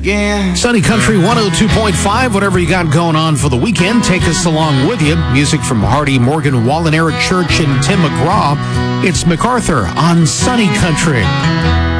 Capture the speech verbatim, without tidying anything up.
again. Sunny Country one oh two point five, whatever you got going on for the weekend, take us along with you. Music from Hardy, Morgan Wallen, Eric Church, and Tim McGraw. It's MacArthur on Sunny Country.